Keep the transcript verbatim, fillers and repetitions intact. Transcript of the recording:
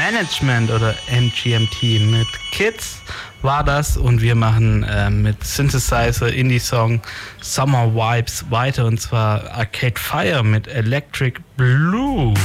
Management oder M G M T mit Kids war das und wir machen äh, mit Synthesizer Indie-Song Summer Vibes weiter und zwar Arcade Fire mit Electric Blue.